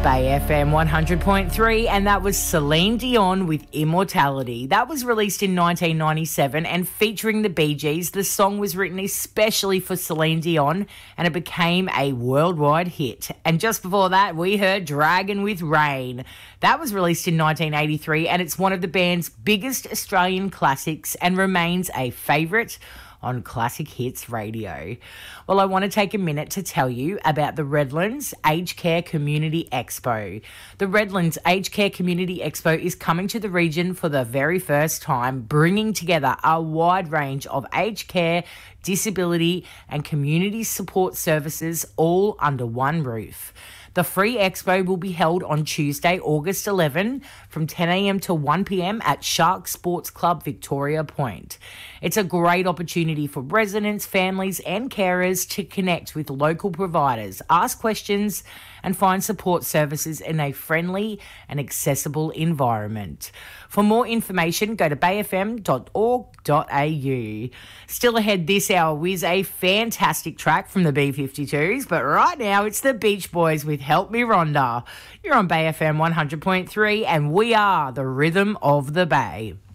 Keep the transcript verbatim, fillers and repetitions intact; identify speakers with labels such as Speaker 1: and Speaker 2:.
Speaker 1: Bay F M one hundred point three, and that was Celine Dion with Immortality. That was released in nineteen ninety-seven and featuring the Bee Gees. The song was written especially for Celine Dion and it became a worldwide hit. And just before that, we heard Dragon with Rain. That was released in nineteen eighty-three and it's one of the band's biggest Australian classics and remains a favourite on Classic Hits Radio. Well, I want to take a minute to tell you about the Redlands Aged Care Community Expo. The Redlands Aged Care Community Expo is coming to the region for the very first time, bringing together a wide range of aged care, disability and community support services all under one roof. The free expo will be held on Tuesday, August eleventh from ten a.m. to one p.m. at Shark Sports Club, Victoria Point. It's a great opportunity for residents, families and carers to connect with local providers, ask questions and find support services in a friendly and accessible environment. For more information, go to bay f m dot org dot a u. Still ahead this hour with a fantastic track from the B fifty-twos, but right now it's the Beach Boys with Help Me Rhonda. You're on Bay F M one hundred point three and we are the rhythm of the Bay.